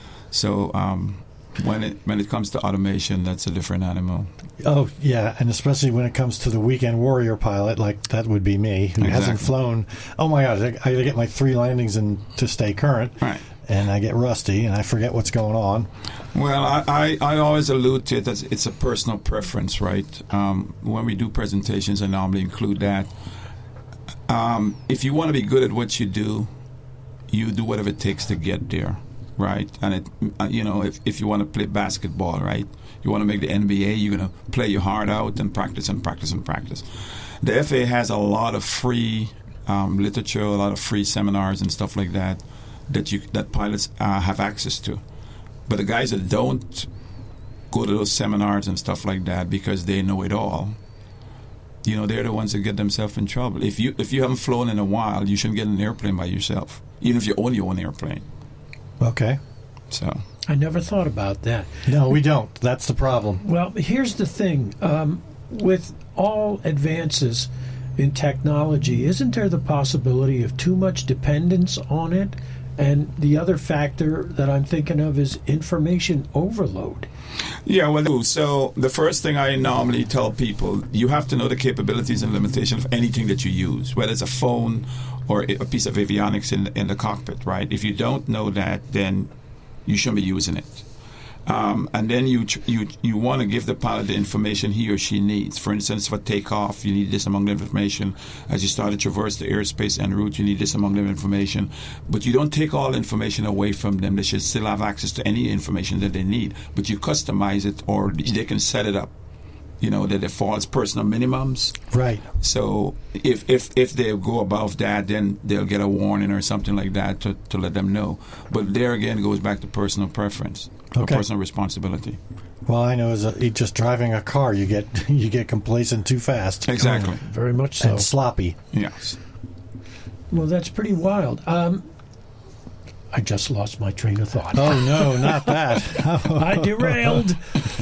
So. Um, When it when it comes to automation, that's a different animal. Oh, yeah, and especially when it comes to the weekend warrior pilot, like that would be me, who Exactly. hasn't flown. Oh, my God, I got to get my three landings in to stay current, right. and I get rusty, and I forget what's going on. Well, I, I, I always allude to it as it's a personal preference, right? Um, when we do presentations, I normally include that. Um, if you want to be good at what you do, you do whatever it takes to get there. Right, and it, uh, you know, if, if you want to play basketball, right, you want to make the N B A, you're going to play your heart out and practice and practice and practice. The F A A has a lot of free um, literature, a lot of free seminars and stuff like that that you that pilots uh, have access to. But the guys that don't go to those seminars and stuff like that because they know it all, you know, they're the ones that get themselves in trouble. If you if you haven't flown in a while, you shouldn't get in an airplane by yourself, even if you own your own airplane. Okay. So I never thought about that. No, we don't. That's the problem. Well, here's the thing. Um, with all advances in technology, isn't there the possibility of too much dependence on it? And the other factor that I'm thinking of is information overload. Yeah, well, so the first thing I normally tell people, you have to know the capabilities and limitations of anything that you use, whether it's a phone or a piece of avionics in, in the cockpit, right? If you don't know that, then you shouldn't be using it. Um, and then you tr- you you want to give the pilot the information he or she needs. For instance, for takeoff, you need this amount of information. As you start to traverse the airspace en route, you need this amount of information. But you don't take all the information away from them. They should still have access to any information that they need. But you customize it, or they can set it up, you know, that it falls personal minimums. Right. So if if if they go above that, then they'll get a warning or something like that to, to let them know. But there again, it goes back to personal preference. Okay. Or personal responsibility. Well, I know as a, just driving a car, you get you get complacent too fast. Exactly. Very much so. And sloppy. Yes. Well, that's pretty wild. Um, I just lost my train of thought. Oh, no, not that. I derailed.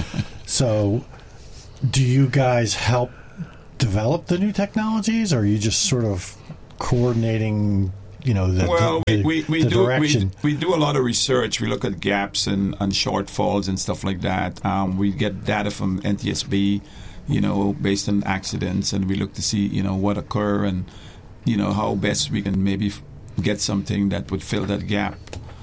So, do you guys help develop the new technologies, or are you just sort of coordinating, you know, the, well, the, we, we, we the do direction? we, we do a lot of research. We look at gaps and, and shortfalls and stuff like that. Um, we get data from N T S B, you know, based on accidents, and we look to see, you know, what occur and, you know, how best we can maybe f- get something that would fill that gap.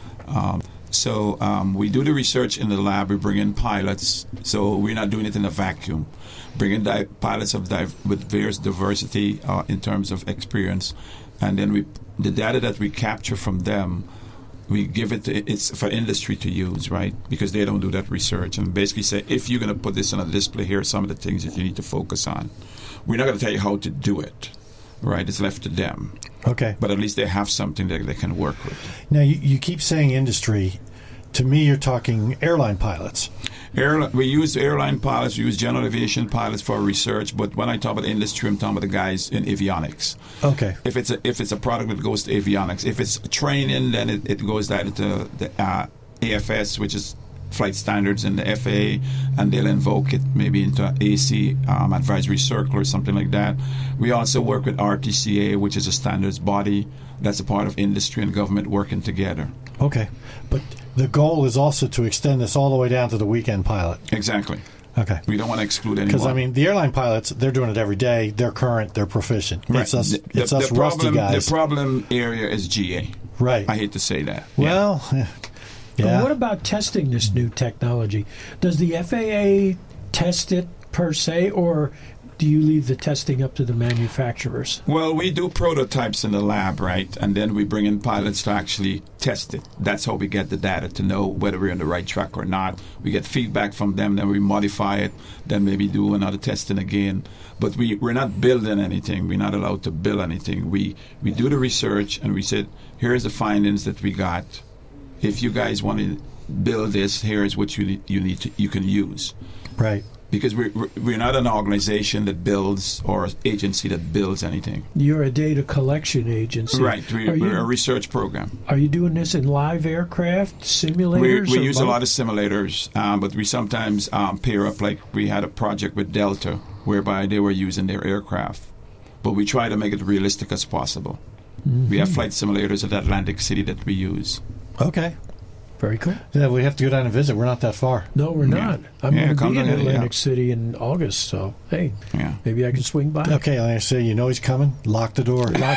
Um, so um, we do the research in the lab. We bring in pilots, so we're not doing it in a vacuum. Bring in di- pilots of di- with various diversity uh, in terms of experience, and then we the data that we capture from them, we give it to, it's for industry to use, right? Because they don't do that research, and basically say, if you're going to put this on a display, here are some of the things that you need to focus on. We're not going to tell you how to do it, right? It's left to them. Okay. But at least they have something that they can work with. Now, you, you keep saying industry. To me, you're talking airline pilots. Airline, we use airline pilots, we use general aviation pilots for research, but when I talk about industry, I'm talking about the guys in avionics. Okay. If it's a, if it's a product that goes to avionics, if it's training, then it, it goes either to the uh, A F S, which is flight standards, and the F A A, and they'll invoke it maybe into A C, um, advisory circle or something like that. We also work with R T C A, which is a standards body that's a part of industry and government working together. Okay. But the goal is also to extend this all the way down to the weekend pilot. Exactly. Okay. We don't want to exclude anyone. Because, I mean, the airline pilots, they're doing it every day. They're current. They're proficient. Right. It's us, the, it's the, us the rusty problem, guys. The problem area is G A. Right. I hate to say that. Well, yeah. But what about testing this new technology? Does the F A A test it per se, or do you leave the testing up to the manufacturers? Well, we do prototypes in the lab, right? And then we bring in pilots to actually test it. That's how we get the data to know whether we're on the right track or not. We get feedback from them, then we modify it, then maybe do another testing again. But we, we're not building anything. We're not allowed to build anything. We, we do the research, and we said, here's the findings that we got. If you guys want to build this, here's what you need, you need to, you can use. Right. Because we're, we're not an organization that builds or an agency that builds anything. You're a data collection agency. Right. We're, you, we're a research program. Are you doing this in live aircraft, simulators? We, we use both? a lot of simulators, um, but we sometimes um, pair up, like we had a project with Delta, whereby they were using their aircraft. But we try to make it realistic as possible. Mm-hmm. We have flight simulators at Atlantic City that we use. Okay. Very cool. Yeah, we have to go down and visit. We're not that far. No, we're Yeah. not. I'm Yeah, going to come be in down, Atlantic yeah. City in August, so hey, Yeah. maybe I can swing by. Okay, like I say, you know he's coming. Lock the door. Lock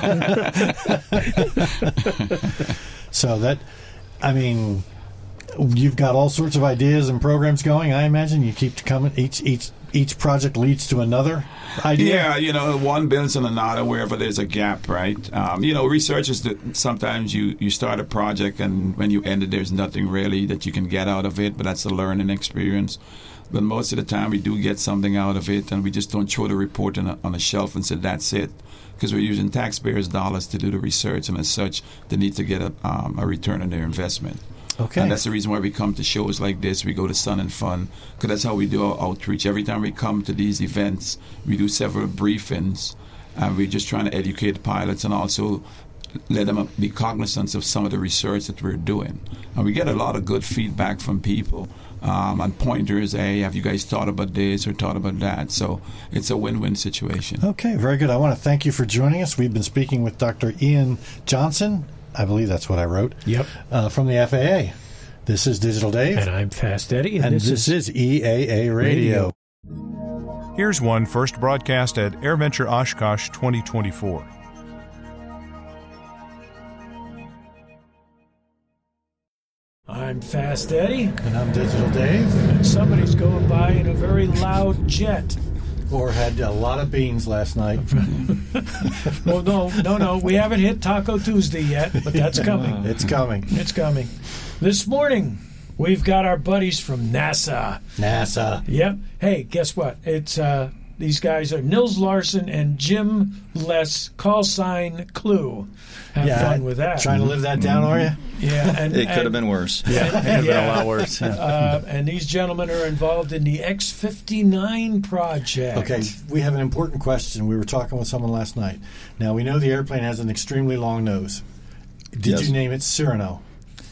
the door. So that, I mean, you've got all sorts of ideas and programs going. I imagine you keep coming. Each each each project leads to another idea. Yeah, you know, one builds on another wherever there's a gap, right? Um, you know, research is that sometimes you, you start a project and when you end it, there's nothing really that you can get out of it, but that's a learning experience. But most of the time, we do get something out of it, and we just don't throw the report on a, on a shelf and say, that's it. Because we're using taxpayers' dollars to do the research, and as such, they need to get a, um, a return on their investment. Okay. And that's the reason why we come to shows like this. We go to Sun and Fun, because that's how we do our outreach. Every time we come to these events, we do several briefings, and we're just trying to educate pilots and also let them be cognizant of some of the research that we're doing. And we get a lot of good feedback from people um, and pointers. Hey, have you guys thought about this or thought about that? So it's a win-win situation. Okay, very good. I want to thank you for joining us. We've been speaking with Doctor Ian Johnson. I believe that's what I wrote. Yep. Uh, from the F A A. This is Digital Dave. And I'm Fast Eddie. And, And this, this is E A A Radio. Here's one first broadcast at AirVenture Oshkosh twenty twenty-four. I I'm Fast Eddie. And I'm Digital Dave. And somebody's going by in a very loud jet. Or had a lot of beans last night. Well, no, no, no. We haven't hit Taco Tuesday yet, but that's coming. It's coming. It's coming. This morning, we've got our buddies from NASA. NASA. Yep. Hey, guess what? It's uh, these guys are Nils Larson and Jim Less, call sign Clue. Have yeah, fun with that. Trying to live that down, are you? Yeah. And, it could and, have been worse. Yeah, it could have yeah. been a lot worse. Yeah. Uh, and these gentlemen are involved in the X fifty-nine project. Okay, we have an important question. We were talking with someone last night. Now, we know the airplane has an extremely long nose. Did Yes. you name it Cyrano?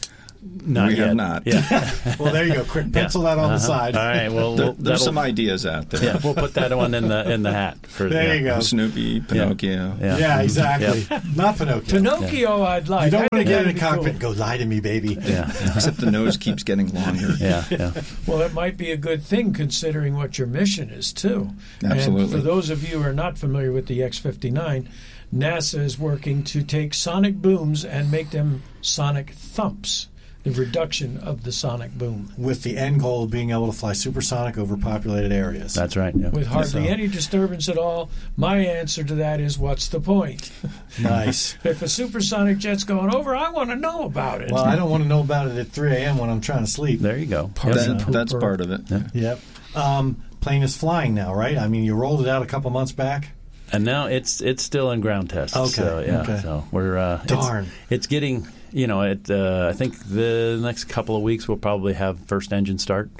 Not we yet. have not. Yeah. Well, there you go. Quick, pencil Yeah. that on Uh-huh. the side. All right. Well, There, we'll there's that'll- some ideas out there. Yeah, we'll put that one in the in the hat. For, There yeah. you go. Snoopy, Pinocchio. Yeah. Yeah, exactly. Not Pinocchio. Pinocchio, I'd like. You don't I want to think get in that'd the be cockpit cool. and go, lie to me, baby. Yeah. Except the nose keeps getting longer. Yeah. Yeah. Well, it might be a good thing considering what your mission is, too. Absolutely. And for those of you who are not familiar with the X fifty-nine, NASA is working to take sonic booms and make them sonic thumps, the reduction of the sonic boom. With the end goal of being able to fly supersonic over populated areas. That's right. Yeah. With hardly So- any disturbance at all. My answer to that is, what's the point? Nice. If a supersonic jet's going over, I want to know about it. Well, I don't want to know about it at three a.m. when I'm trying to sleep. There you go. Part Yes. of That, that's part of it. Yeah. Yep. Um, plane is flying now, right? I mean, you rolled it out a couple months back. And now it's it's still in ground test. Okay, So, yeah. okay. So we're uh, Darn. It's, it's getting. You know, it. Uh, I think the next couple of weeks we'll probably have first engine start.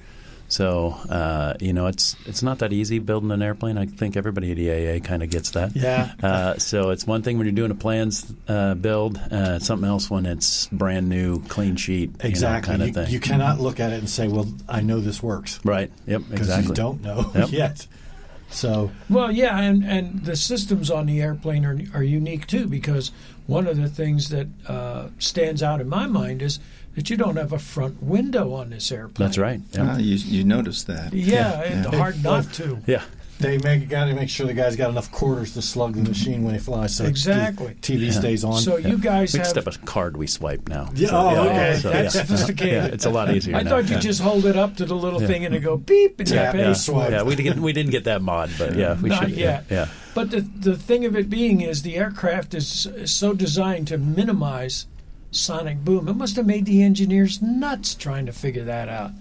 So uh, you know, it's it's not that easy building an airplane. I think everybody at E A A kind of gets that. Yeah. Uh, so it's one thing when you're doing a plans uh, build. Uh, it's something else when it's brand new, clean sheet. Exactly. You know, kind You, of thing. you cannot look at it and say, well, I know this works. Right. Yep. Because Exactly. you don't know Yep. yet. So, Well, yeah, and, and the systems on the airplane are, are unique too, because one of the things that uh, stands out in my mind is that you don't have a front window on this airplane. That's right. Yep. Ah, you, you noticed that. Yeah, Yeah, it's yeah. hard not to. Yeah. they make got to make sure the guy's got enough quarters to slug the machine when he flies. So Exactly. the T V Yeah. stays on. So you guys We have. just have a card we swipe now. Yeah, So, oh, okay. so, That's yeah. sophisticated. Yeah, it's a lot easier I now. thought you Yeah. just hold it up to the little Yeah. thing and it go beep and Yeah, you yeah. pay. Swipe. Yeah, we didn't we didn't get that mod, but yeah, we Not should. yet. Yeah, yeah. But the the thing of it being is the aircraft is, is so designed to minimize sonic boom. It must have made the engineers nuts trying to figure that out.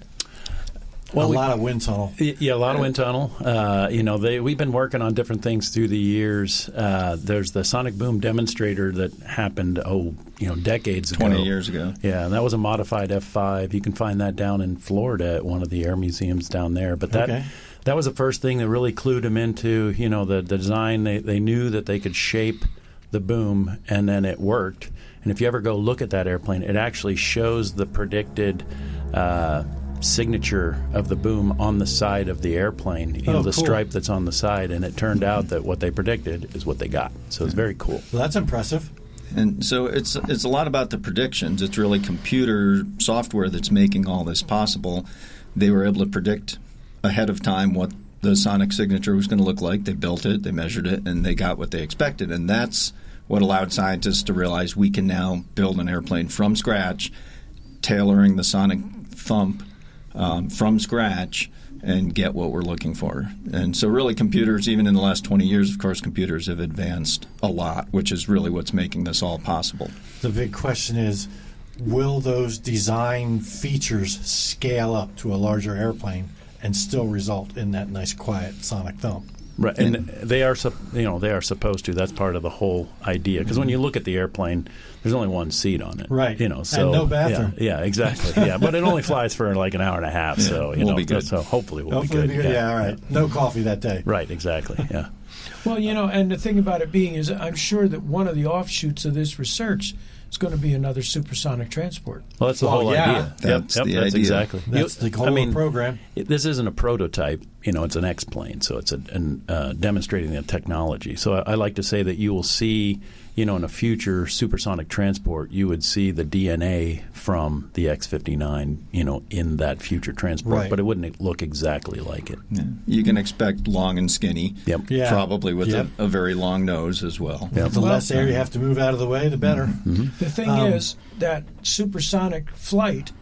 a we- lot of wind tunnel. Y- Yeah, a lot of wind tunnel. Uh, you know, they we've been working on different things through the years. Uh, there's the sonic boom demonstrator that happened, oh, you know, decades ago. twenty years ago. Yeah, and that was a modified F five. You can find that down in Florida at one of the air museums down there. But that Okay. that was the first thing that really clued them into, you know, the, the design. They they knew that they could shape the boom, and then it worked. And if you ever go look at that airplane, it actually shows the predicted uh, signature of the boom on the side of the airplane, you know, Oh, the cool. stripe that's on the side. And it turned out that what they predicted is what they got. So it's very cool. Well, that's impressive. And so it's it's a lot about the predictions. It's really computer software that's making all this possible. They were able to predict ahead of time what the sonic signature was going to look like. They built it, they measured it, and they got what they expected. And that's what allowed scientists to realize we can now build an airplane from scratch, tailoring the sonic thump um, from scratch, and get what we're looking for. And so really computers, even in the last twenty years, of course, computers have advanced a lot, which is really what's making this all possible. The big question is, will those design features scale up to a larger airplane and still result in that nice, quiet sonic thump? Right, and they are, sup- you know, they are supposed to. That's part of the whole idea. Because when you look at the airplane, there's only one seat on it, Right. You know, And so no bathroom. Yeah, yeah, exactly. Yeah, but it only flies for like an hour and a half. So you we'll know, be good. so hopefully we'll Hopefully, be good. yeah, all right. No coffee that day. Right, exactly. Yeah. Well, you know, and the thing about it being is I'm sure that one of the offshoots of this research is going to be another supersonic transport. Well, that's the Well, whole yeah. idea. That's yep, the yep, that's idea. exactly. That's You- the whole I mean, program. it- this isn't a prototype. You know, it's an X-plane, so it's a, an, uh, demonstrating the technology. So I, I like to say that you will see, you know, in a future supersonic transport, you would see the D N A from the X fifty-nine, you know, in that future transport, Right. but it wouldn't look exactly like it. Yeah. You can expect long and skinny, Yep. Yeah. probably with Yep. a, a very long nose as well. Yep. The Well, less air you have to move out of the way, the better. Mm-hmm. The thing Um, is that supersonic flight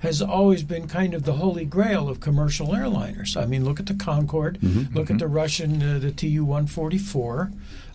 has always been kind of the holy grail of commercial airliners. I mean, look at the Concorde, Mm-hmm. look at the Russian, uh, the Tu one forty-four.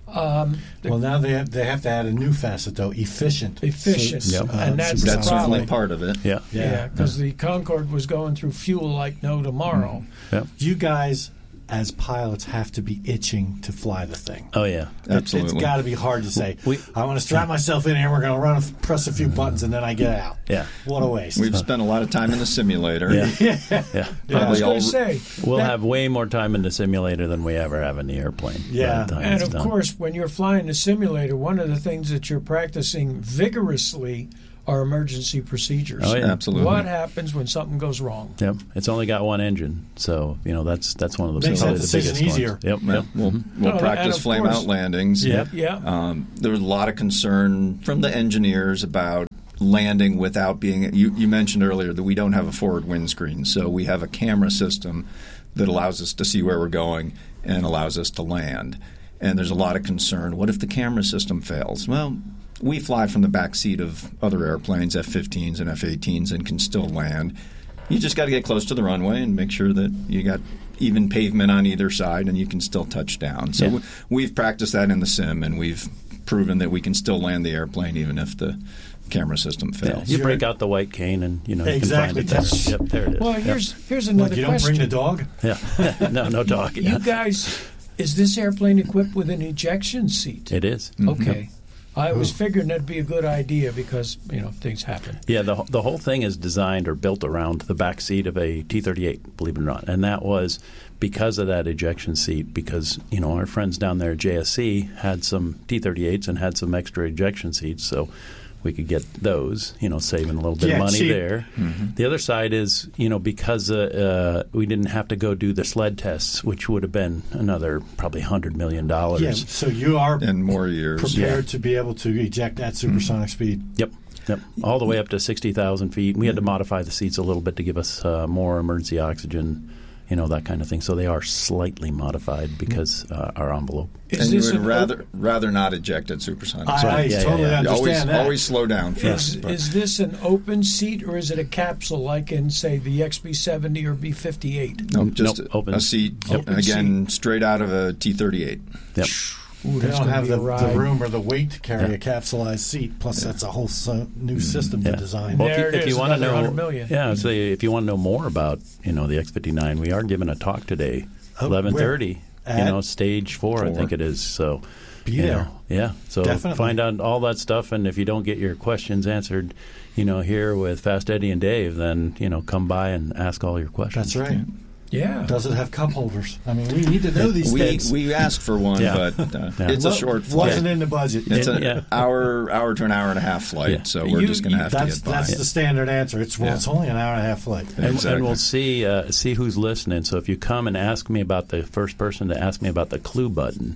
Um, the- Well, now they have, they have to add a new facet, though, efficient. Efficient. So- Yep. And that's supersonic. That's certainly part of it. Yeah. yeah, because the Concorde was going through fuel like no tomorrow. Yeah. You guys, as pilots, have to be itching to fly the thing. Oh yeah. It- Absolutely. It's got to be hard to say, We- I want to strap myself in here, we're going to run, a, press a few buttons, and then I get out. Yeah. What a waste. We've spent a lot of time in the simulator. Yeah. yeah. I was Probably going all- to say, We'll that- have way more time in the simulator than we ever have in the airplane. Yeah. by the time and it's of done. course, when you're flying the simulator, one of the things that you're practicing vigorously are emergency procedures. Oh, yeah. Absolutely. What happens when something goes wrong? Yep, it's only got one engine, so you know that's that's one of the, Makes probably that the biggest decision easier. ones. Yep, Yeah, yep. We'll, we'll No, and practice of flame course- out landings. Yeah. Yeah. Um, there was a lot of concern from the engineers about landing without being. You, you mentioned earlier that we don't have a forward windscreen, so we have a camera system that allows us to see where we're going and allows us to land. And there's a lot of concern. What if the camera system fails? Well, we fly from the back seat of other airplanes, F fifteens and F eighteens, and can still land. You just got to get close to the runway and make sure that you got even pavement on either side and you can still touch down. So Yeah. w- we've practiced that in the sim, and we've proven that we can still land the airplane even if the camera system Yeah, fails. you break out the white cane, and you know Exactly. you can find it there. Yep, there it is. Well, Yep. here's here's What, another you don't question. bring the dog? Yeah, no, no dog. You Yeah. guys, is this airplane equipped with an ejection seat? It is. Okay. I was figuring that'd be a good idea because, you know, things happen. Yeah, the the whole thing is designed or built around the back seat of a T thirty-eight, believe it or not, and that was because of that ejection seat. Because you know our friends down there at J S C had some T thirty-eights and had some extra ejection seats, so we could get those. You know, saving a little bit Yeah, of money cheap. there. The other side is you know because uh, uh, we didn't have to go do the sled tests, which would have been another probably hundred million dollars. Yeah, so you are And more years. prepared to be able to eject at supersonic speed. Yep. Yep. All the way up to sixty thousand feet. We had to modify the seats a little bit to give us uh, more emergency oxygen, you know, that kind of thing. So they are slightly modified because uh, our envelope. Is and this you would an rather rather not eject at supersonic. I, I yeah, yeah, totally yeah. You understand always that. always slow down Is, first. but- is this an open seat or is it a capsule like in, say, the X B seventy or B fifty-eight? no, just Nope, a, open. a seat, Open and again, straight out of a T thirty-eight. Yep. Ooh, They that's don't gonna have be the, a the ride. room or the weight to carry Yeah. a capsulized seat. Plus, that's a whole so, new system Yeah. to design. Well, There if it you, if is, you want to another know, one hundred million. yeah, so if you want to know more about you know the X fifty-nine, we are giving a talk today, Oh, eleven thirty. You At- know, stage four, I Four. think it is. So Be you there. know, yeah. So Definitely. find out all that stuff, and if you don't get your questions answered, you know, here with Fast Eddie and Dave, then you know, come by and ask all your questions. That's right. Yeah. Does it have cup holders? I mean, we need to know these We things. we asked for one, Yeah. but uh, Yeah. it's a Wa- short flight. Wasn't in the budget. It's an Yeah. hour hour to an hour and a half flight, Yeah. so we're You- just going to have to That's get by. that's the standard answer. It's well, Yeah. it's only an hour and a half flight. And, Exactly. and we'll see uh, see who's listening. So if you come and ask me about the first person to ask me about the clue button,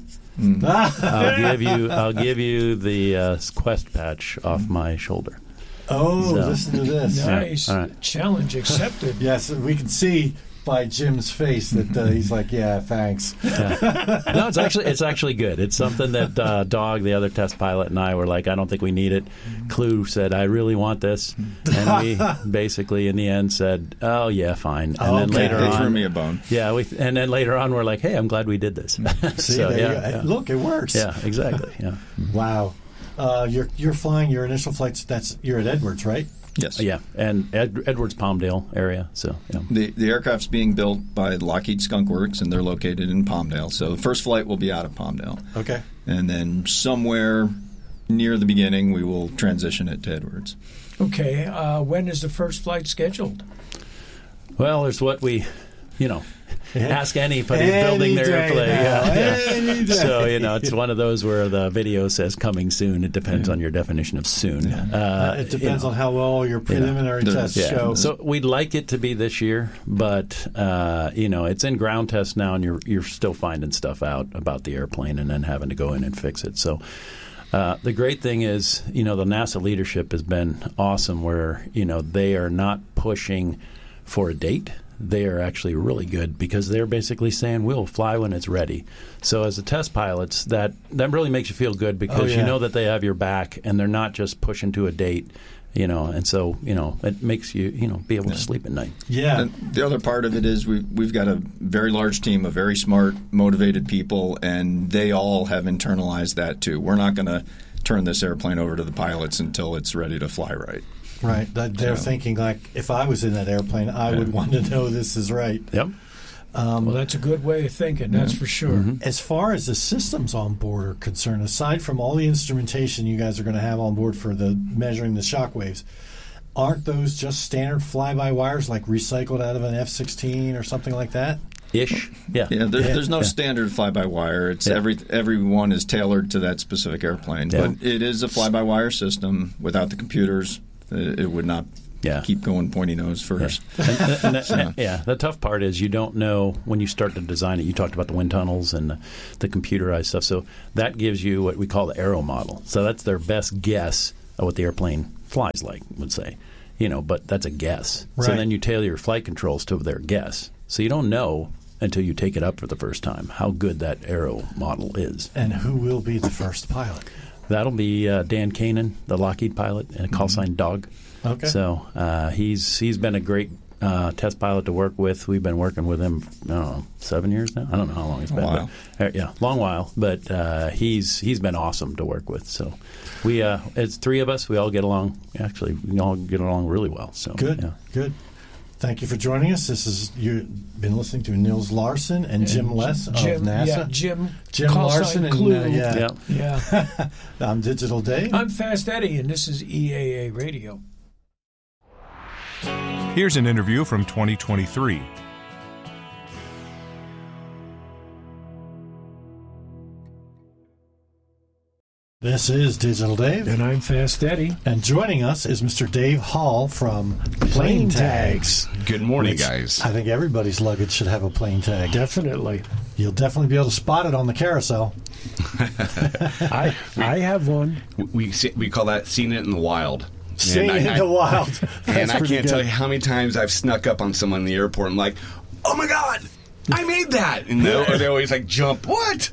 I'll give you I'll give you the uh, quest patch off my shoulder. Oh, So- listen to this. Nice. All right. Challenge accepted. Yes, we can see by Jim's face that uh, he's like, yeah, thanks. Yeah. No, it's actually it's actually good. It's something that uh, Dog, the other test pilot, and I were like, I don't think we need it. Clue said, I really want this, and we basically in the end said, oh yeah, fine. And then Okay. later They on, threw me a bone. yeah, we and then later on we're like, hey, I'm glad we did this. See, so there yeah, you go. yeah. Look, it works. Yeah, exactly. Yeah, Wow. Uh, you're you're flying your initial flights. That's you're at Edwards, right? Yes. yeah, and Ed, Edwards Palmdale area. So yeah. The the aircraft's being built by Lockheed Skunk Works, and they're located in Palmdale. So the first flight will be out of Palmdale, Okay. and then somewhere near the beginning, we will transition it to Edwards. Okay. Uh, when is the first flight scheduled? Well, there's what we, you know, ask anybody Any building their day airplane. now. Yeah, yeah. Any day. So you know, it's one of those where the video says coming soon. It depends on your definition of soon. Uh, Uh, it depends you know. on how well your preliminary The- tests Yeah. show. So we'd like it to be this year, but uh, you know, it's in ground test now, and you're you're still finding stuff out about the airplane, and then having to go in and fix it. So. Uh, the great thing is, you know, the NASA leadership has been awesome where, you know, they are not pushing for a date. they are actually really good because they're basically saying we'll fly when it's ready. So as a test pilots, that, that really makes you feel good because Oh, yeah. you know that they have your back and they're not just pushing to a date, you know, and so, you know, it makes you, you know, be able to sleep at night. Yeah. And the other part of it is we've, we've got a very large team of very smart, motivated people, and they all have internalized that too. We're not going to turn this airplane over to the pilots until it's ready to fly right. Right. That they're Yeah. thinking, like, if I was in that airplane, I Yeah. would want to know this is right. Yep. Um, Well, that's a good way of thinking, that's for sure. Mm-hmm. As far as the systems on board are concerned, aside from all the instrumentation you guys are going to have on board for the measuring the shock waves, aren't those just standard fly-by-wires, like recycled out of an F sixteen or something like that? Ish. Yeah. Yeah, there, Yeah. there's no Yeah. standard fly-by-wire. It's Yeah. every everyone is tailored to that specific airplane. Yeah. But it is a fly-by-wire system. Without the computers, it, it would not Yeah. keep going pointy nose first. And, and that- So- yeah, the tough part is you don't know when you start to design it. You talked about the wind tunnels and the, the computerized stuff. So that gives you what we call the aero model. So that's their best guess of what the airplane flies like, would say. You know, but that's a guess. So Right. then you tailor your flight controls to their guess. So you don't know until you take it up for the first time how good that aero model is. And who will be the first pilot? That'll be uh, Dan Kanan, the Lockheed pilot, and a call sign Dog. Okay. So uh, he's he's been a great uh, test pilot to work with. We've been working with him, I don't know, seven years now. I don't know how long it's A been. while. But, uh, yeah, long while. But uh, he's he's been awesome to work with. So we uh, it's three of us. We all get along. Actually, we all get along really well. So Good, Yeah. good. Thank you for joining us. This is you've been listening to Nils Larson and Jim Less of Jim, NASA. yeah, Jim, Jim call sign Larson and Clue. uh, yeah. Yeah. Yeah. I'm Digital Dave. I'm Fast Eddie, and this is E A A Radio. Here's an interview from twenty twenty-three. This is Digital Dave. And I'm Fast Eddie. And joining us is Mister Dave Hall from Plane Tags. Good morning, which guys. I think everybody's luggage should have a plane tag. Definitely. You'll definitely be able to spot it on the carousel. I I have one. We see- we call that seeing it in the wild. Seeing And it I- in the wild. And That's I pretty can't good. tell you how many times I've snuck up on someone in the airport and like, oh my god, I made that, and they they always like jump. What?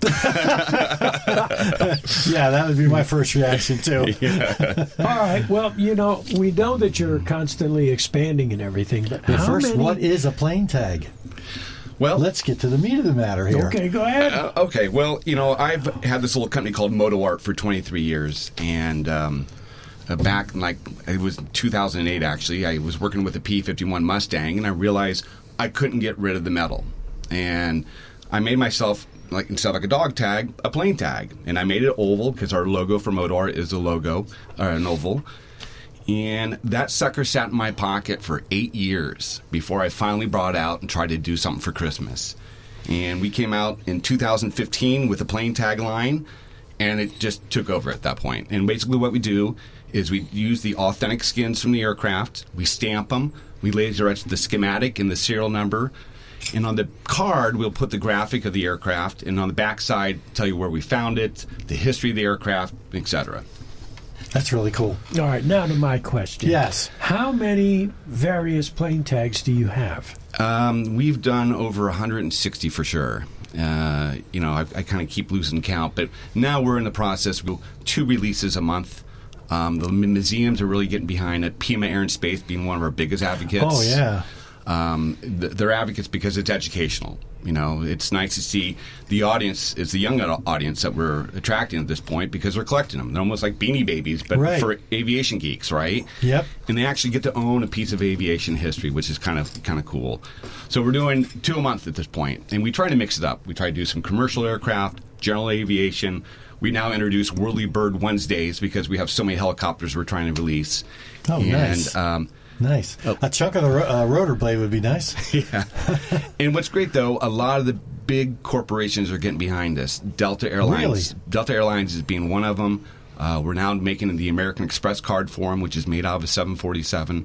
Yeah, that would be my first reaction too. All right. Well, you know, we know that you're constantly expanding and everything, but But how first, many? what is a plane tag? Well, let's get to the meat of the matter here. Okay, go ahead. Uh, okay, well, you know, I've had this little company called Moto Art for twenty-three years, and um, uh, back in like it was two thousand eight actually, I was working with a P fifty-one Mustang, and I realized I couldn't get rid of the metal, and I made myself like instead of like a dog tag, a plane tag, and I made it oval because our logo for Moto Art is a logo, or an oval. And that sucker sat in my pocket for eight years before I finally brought it out and tried to do something for Christmas. And we came out in two thousand fifteen with a plane tag line, and it just took over at that point. And basically what we do is we use the authentic skins from the aircraft, we stamp them, we laser etch the schematic and the serial number, and on the card we'll put the graphic of the aircraft, and on the back side tell you where we found it, the history of the aircraft, et cetera. That's really cool. All right, now to my question. Yes. How many various plane tags do you have? Um, we've done over one hundred sixty for sure. Uh, you know, I, I kind of keep losing count, but now we're in the process. We'll two releases a month. Um, the museums are really getting behind it. Pima Air and Space being one of our biggest advocates. Oh, yeah. Um, th- they're advocates because it's educational. You know, it's nice to see the audience, it's the young audience that we're attracting at this point because they're collecting them. They're almost like Beanie Babies, but Right. for aviation geeks, right? Yep. And they actually get to own a piece of aviation history, which is kind of kind of cool. So we're doing two a month at this point, and we try to mix it up. We try to do some commercial aircraft, general aviation. We now introduce Whirly Bird Wednesdays because we have so many helicopters we're trying to release. Oh, and, nice. Um, Nice. A chunk of the ro- uh, rotor blade would be nice. yeah. And what's great, though, a lot of the big corporations are getting behind us. Delta Airlines. Really? Delta Airlines is being one of them. Uh, we're now making the American Express card for them, which is made out of a seven forty-seven.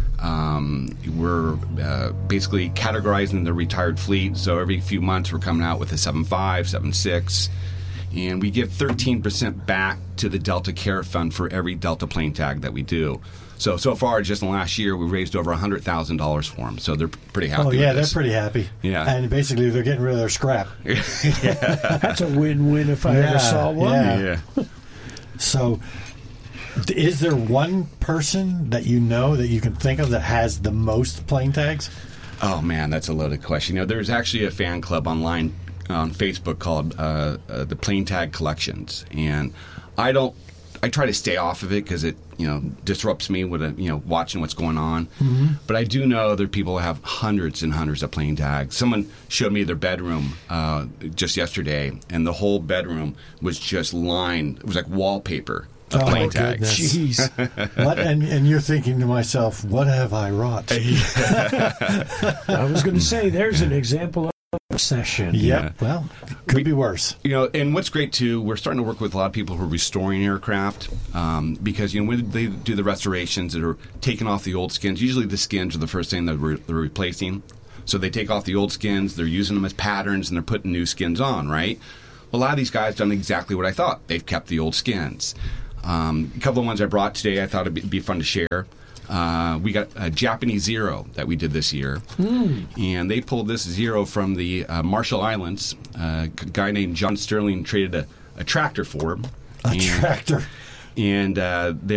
Um, we're uh, basically categorizing the retired fleet. So every few months we're coming out with a seven five, seven six. and we give thirteen percent back to the Delta Care Fund for every Delta plane tag that we do. So, so far, just in the last year, we raised over one hundred thousand dollars for them. So they're pretty happy Oh, yeah, with they're this. pretty happy. Yeah. And basically, they're getting rid of their scrap. That's a win-win if I Yeah, ever saw one. yeah. So, d- is there one person that you know that you can think of that has the most plane tags? Oh, man, that's a loaded question. You know, there's actually a fan club online on Facebook called uh, uh, the Plane Tag Collections. And I don't, I try to stay off of it because it, you know, disrupts me with, a, you know, watching what's going on. Mm-hmm. But I do know there are people who have hundreds and hundreds of plane tags. Someone showed me their bedroom uh, just yesterday, and the whole bedroom was just lined. It was like wallpaper of Oh, plane my tags. goodness. What? And, and you're thinking to myself, what have I wrought? I was going to say, there's an example of obsession. Yep. Well, could be worse. You know, and what's great too, we're starting to work with a lot of people who are restoring aircraft um, because you know when they do the restorations that are taking off the old skins. Usually, the skins are the first thing that re- they're replacing. So they take off the old skins, they're using them as patterns, and they're putting new skins on. Right? Well, a lot of these guys done exactly what I thought. They've kept the old skins. Um, a couple of ones I brought today, I thought it'd be, be fun to share. Uh, we got a Japanese Zero that we did this year, Mm. and they pulled this Zero from the uh, Marshall Islands. Uh, a guy named John Sterling traded a, a tractor for him. A and, tractor. And uh, they